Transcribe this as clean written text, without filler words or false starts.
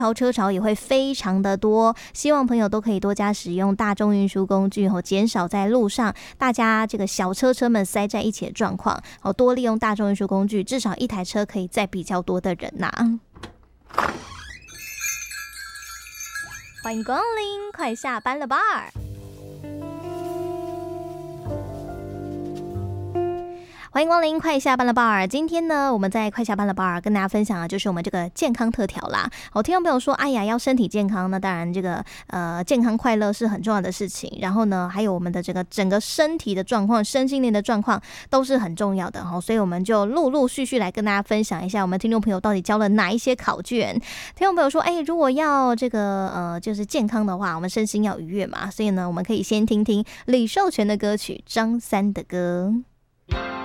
超车潮也会非常的多，希望朋友都可以多加使用大众运输工具，减少在路上大家这个小车们塞在一起的状况，多利用大众运输工具，至少一台车可以载比较多的人呐。欢迎光临，快下班了吧。欢迎光临，快下班了 bar。今天呢，我们在快下班了 bar 跟大家分享的就是我们这个健康特调啦。听众朋友说，哎呀，要身体健康，那当然这个健康快乐是很重要的事情。然后呢，还有我们的这个整个身体的状况、身心灵的状况都是很重要的哈。所以我们就陆陆续续来跟大家分享一下，我们听众朋友到底交了哪一些考卷。听众朋友说，哎，如果要这个就是健康的话，我们身心要愉悦嘛，所以呢，我们可以先听听李寿全的歌曲，张三的歌。